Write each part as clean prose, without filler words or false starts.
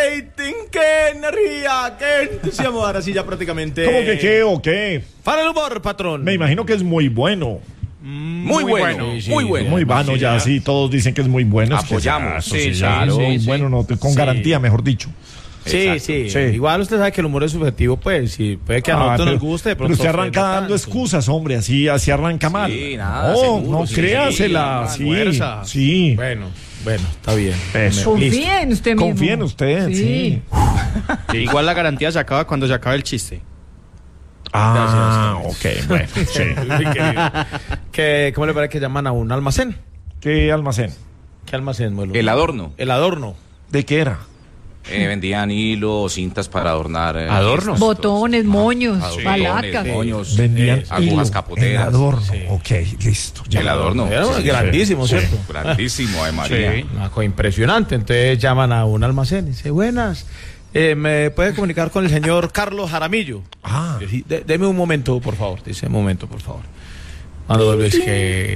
rating, qué energía, qué entusiasmo. Ahora sí ya prácticamente. ¿Cómo que qué o qué? Para el humor, patrón. Me imagino que es muy bueno. Muy bueno, sí, muy bueno. Muy bueno, ya sí, todos dicen que es muy bueno. Es que Apoyamos. eso Sí, claro, sí. bueno, no, con garantía, mejor dicho. Sí. Igual usted sabe que el humor es subjetivo, pues, sí, puede que a nosotros nos guste. Pero usted arranca dando excusas, hombre, así arranca mal. Sí, nada, No, seguro, no sí, créasela, sí, fuerza. sí. Bueno, está bien. Eso. Confía en usted mismo. Confía en usted, sí. Igual la garantía se acaba cuando se acabe el chiste. Ah, ok, bueno, sí. ¿Cómo le parece que llaman a un almacén? ¿Qué almacén? ¿Qué almacén, Muelo? El adorno. El adorno. ¿De qué era? Vendían hilo, cintas para adornar. ¿Adornos? Botones, moños, balacas. moños, Vendían agujas hilo, capoteras. el adorno, ok, listo. ya. El adorno. Era Sí, grandísimo, sí. ¿cierto? Grandísimo, María. Sí. Una cosa impresionante. Entonces llaman a un almacén y dice, buenas, ¿me puede comunicar con el señor Carlos Jaramillo? Ah. Yo, sí, deme un momento, por favor. Dice, un momento, por favor. Cuando ves que...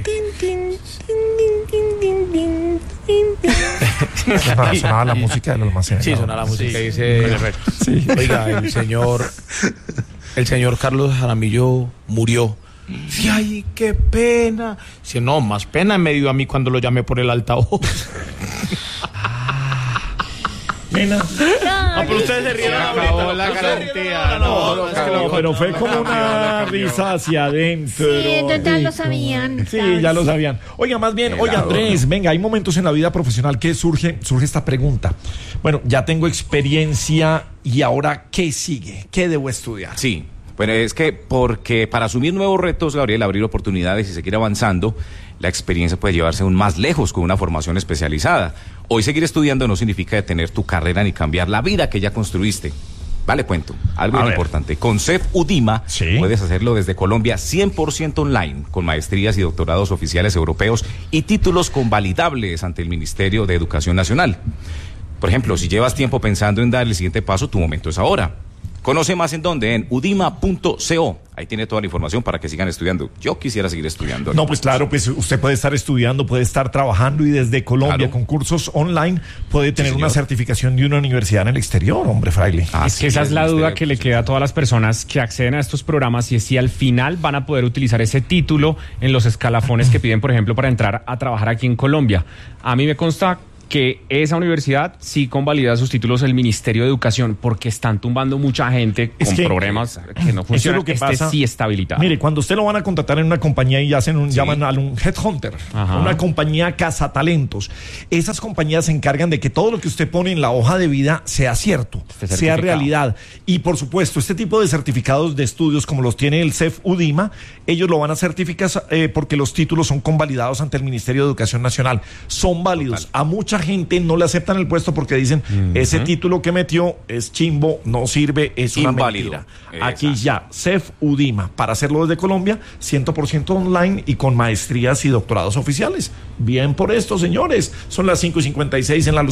Sonaba la música del almacén. Sí, ¿no? suena la música y dice, oiga, el señor Carlos Jaramillo murió. Sí, ay, qué pena. Sí, no, más pena me dio a mí cuando lo llamé por el altavoz. Pena. Ah, pero ustedes se rieron ahorita. acabó la garantía. No, es que lo Pero fue como una risa hacia adentro. Sí, entonces ya lo sabían. Sí, ya lo sabían. Oiga, más bien, oiga, Andrés, venga, hay momentos en la vida profesional que surge esta pregunta. Bueno, ya tengo experiencia y ahora, ¿qué sigue? ¿Qué debo estudiar? Sí, bueno, es que porque para asumir nuevos retos, Gabriel, abrir oportunidades y seguir avanzando, la experiencia puede llevarse aún más lejos con una formación especializada. Hoy seguir estudiando no significa detener tu carrera ni cambiar la vida que ya construiste. Vale, cuento, algo muy importante. Con CEF UDIMA puedes hacerlo desde Colombia 100% online, con maestrías y doctorados oficiales europeos y títulos convalidables ante el Ministerio de Educación Nacional. Por ejemplo, si llevas tiempo pensando en dar el siguiente paso, tu momento es ahora. Conoce más en dónde, en udima.co. Ahí tiene toda la información para que sigan estudiando. Yo quisiera seguir estudiando. No, pues claro, pues usted puede estar estudiando, puede estar trabajando y desde Colombia con cursos online puede tener una certificación de una universidad en el exterior, hombre, fraile. Es que esa es la duda que le queda a todas las personas que acceden a estos programas y es si al final van a poder utilizar ese título en los escalafones que piden, por ejemplo, para entrar a trabajar aquí en Colombia. A mí me consta que esa universidad sí convalida sus títulos el Ministerio de Educación porque están tumbando mucha gente con problemas que no funcionan. Eso es lo que pasa. sí está habilitado. Mire, cuando usted lo van a contratar en una compañía y llaman a un headhunter, una compañía cazatalentos, esas compañías se encargan de que todo lo que usted pone en la hoja de vida sea cierto, sea realidad. Y por supuesto, este tipo de certificados de estudios como los tiene el CEF UDIMA, ellos lo van a certificar porque los títulos son convalidados ante el Ministerio de Educación Nacional. Son válidos. A mucha gente no le aceptan el puesto porque dicen ese título que metió es chimbo, no sirve, es una mentira. Aquí ya, CEF UDIMA, para hacerlo desde Colombia, 100% online y con maestrías y doctorados oficiales. Bien por esto, señores. Son las 5:56 en la luz.